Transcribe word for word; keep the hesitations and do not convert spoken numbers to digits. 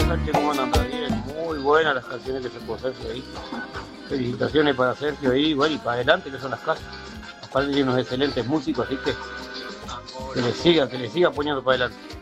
Sánchez, ¿cómo andan? Bien, muy buenas las canciones que sacó Sergio ahí. Felicitaciones para Sergio ahí, bueno, y para adelante que son las casas. Aparte tiene unos excelentes músicos, así que que le siga, que le siga poniendo para adelante.